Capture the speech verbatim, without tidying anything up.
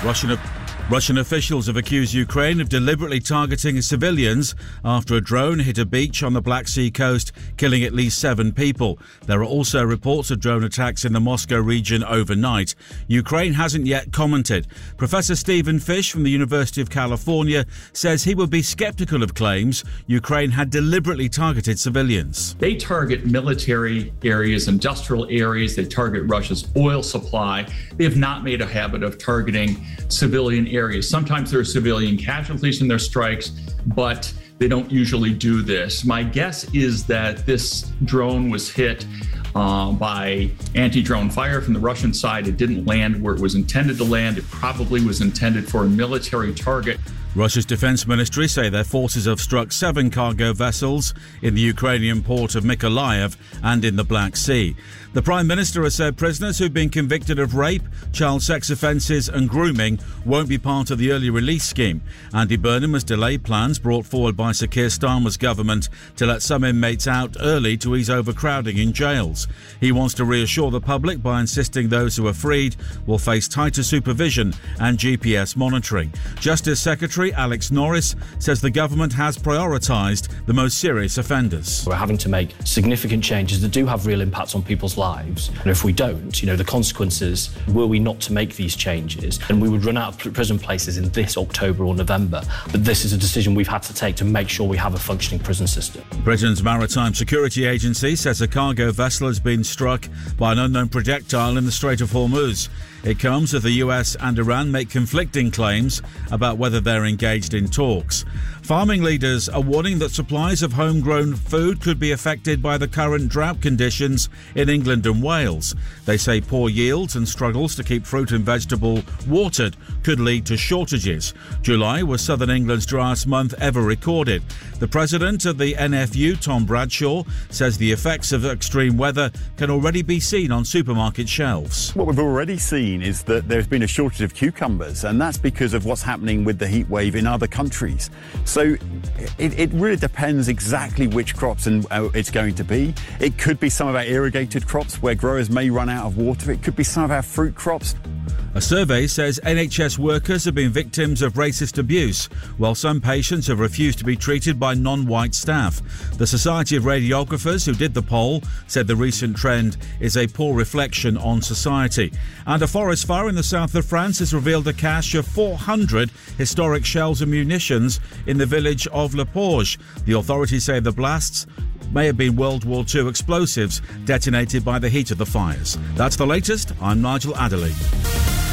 Russian Russian officials have accused Ukraine of deliberately targeting civilians after a drone hit a beach on the Black Sea coast, killing at least seven people. There are also reports of drone attacks in the Moscow region overnight. Ukraine hasn't yet commented. Professor Stephen Fish from the University of California says he would be skeptical of claims Ukraine had deliberately targeted civilians. They target military areas, industrial areas. They target Russia's oil supply. They have not made a habit of targeting civilian areas. Sometimes there are civilian casualties in their strikes, but they don't usually do this. My guess is that this drone was hit uh, by anti-drone fire from the Russian side. It didn't land where it was intended to land. It probably was intended for a military target. Russia's defense ministry say their forces have struck seven cargo vessels in the Ukrainian port of Mykolaiv and in the Black Sea. The Prime Minister has said prisoners who've been convicted of rape, child sex offences and grooming won't be part of the early release scheme. Andy Burnham has delayed plans brought forward by Sir Keir Starmer's government to let some inmates out early to ease overcrowding in jails. He wants to reassure the public by insisting those who are freed will face tighter supervision and G P S monitoring. Justice Secretary Alex Norris says the government has prioritised the most serious offenders. We're having to make significant changes that do have real impacts on people's lives. And if we don't, you know, the consequences, were we not to make these changes, and we would run out of prison places in this October or November. But this is a decision we've had to take to make sure we have a functioning prison system. Britain's Maritime Security Agency says a cargo vessel has been struck by an unknown projectile in the Strait of Hormuz. It comes as the U S and Iran make conflicting claims about whether they're engaged in talks. Farming leaders are warning that supplies of homegrown food could be affected by the current drought conditions in England and Wales. They say poor yields and struggles to keep fruit and vegetable watered could lead to shortages. July was southern England's driest month ever recorded. The president of the N F U, Tom Bradshaw, says the effects of extreme weather can already be seen on supermarket shelves. What we've already seen is that there's been a shortage of cucumbers, and that's because of what's happening with the heat wave in other countries. So it, it really depends exactly which crops and uh, it's going to be. It could be some of our irrigated crops where growers may run out of water. It could be some of our fruit crops. A survey says N H S workers have been victims of racist abuse, while some patients have refused to be treated by non-white staff. The Society of Radiographers, who did the poll, said the recent trend is a poor reflection on society. And a forest fire in the south of France has revealed a cache of four hundred historic shells and munitions in the village of Le Porge. The authorities say the blasts may have been World War Two explosives detonated by the heat of the fires. That's the latest. I'm Nigel Adderley.